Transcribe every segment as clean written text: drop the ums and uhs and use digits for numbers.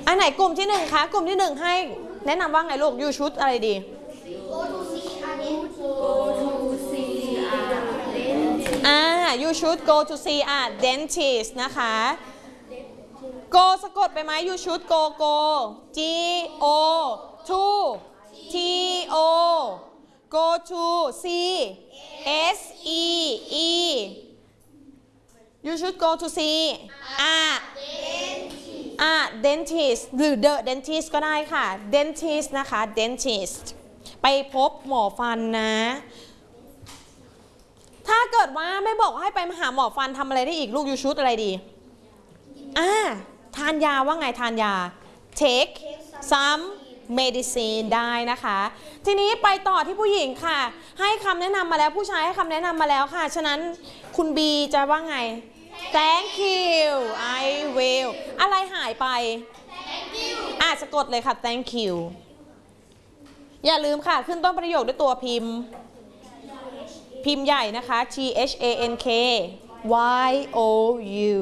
อันไหนกลุ่มที่1คะกลุ่มที่1ให้แนะนำว่าไงลูก you should อะไรดี you should go to see a dentist นะคะ go สะกดไปไหม you should go G O to T O go to see S E E you should go to see a dentist หรือ the dentist ก็ได้ค่ะ dentist นะคะ dentist ไปพบหมอฟันนะถ้าเกิดว่าไม่บอกให้ไปหาหมอฟันทำอะไรได้อีกลูก you should อะไรดีทานยาว่าไงทานยา take some medicine ได้นะคะทีนี้ไปต่อที่ผู้หญิงค่ะให้คำแนะนำมาแล้วผู้ชายให้คำแนะนำมาแล้วค่ะฉะนั้นคุณบีจะว่าไง thank you I will อะไรหายไป สะกดเลยค่ะ thank you อย่าลืมค่ะขึ้นต้นประโยคด้วยตัวพิมพ์ใหญ่นะคะ THANK YOU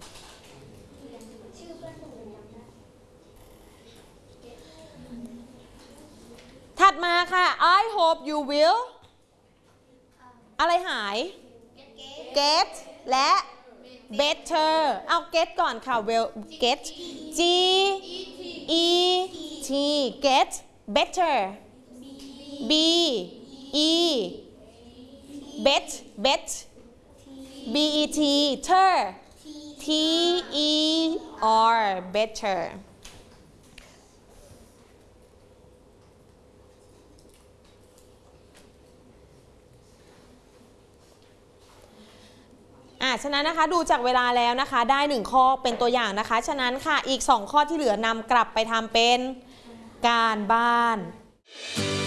ถัดมาค่ะ I hope you will อะไรหาย get และ better เอา get ก่อนค่ะ will get G E T get better B E bet B E T ter T E R betterฉะนั้นนะคะดูจากเวลาแล้วนะคะได้1ข้อเป็นตัวอย่างนะคะฉะนั้นค่ะอีก2ข้อที่เหลือนำกลับไปทำเป็นการบ้าน